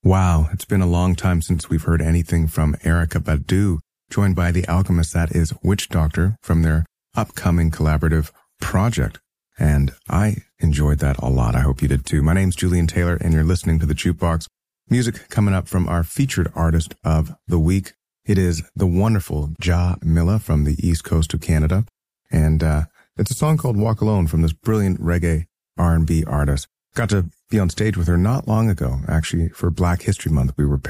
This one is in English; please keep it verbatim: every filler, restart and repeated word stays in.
Wow, it's been a long time since we've heard anything from Erykah Badu, joined by The Alchemist, that is Witch Doctor, from their upcoming collaborative project. And I enjoyed that a lot. I hope you did too. My name's Julian Taylor, and you're listening to The Jukebox. Music coming up from our featured artist of the week. It is the wonderful Ja Milla from the East Coast of Canada. And uh, it's a song called Walk Alone from this brilliant reggae R and B artist. Got to be on stage with her not long ago, actually, for Black History Month. We were